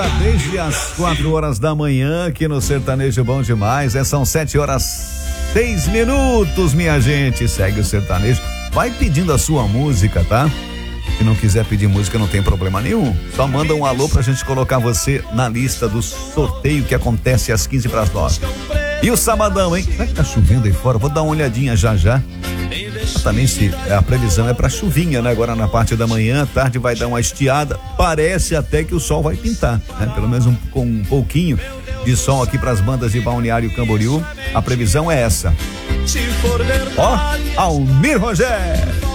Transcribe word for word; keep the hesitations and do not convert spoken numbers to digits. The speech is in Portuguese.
Desde as quatro horas da manhã, aqui no Sertanejo Bom Demais, é, são sete horas seis minutos, minha gente. Segue o sertanejo. Vai pedindo a sua música, tá? Se não quiser pedir música, não tem problema nenhum. Só manda um alô pra gente colocar você na lista do sorteio que acontece às quinze para as nove. E o sabadão, hein? Será que tá chovendo aí fora? Vou dar uma olhadinha já já. Também se a previsão é pra chuvinha, né? Agora na parte da manhã, tarde vai dar uma estiada. Parece até que o sol vai pintar, né? Pelo menos um, com um pouquinho de sol aqui pras bandas de Balneário Camboriú. A previsão é essa. Ó, Almir Rogério.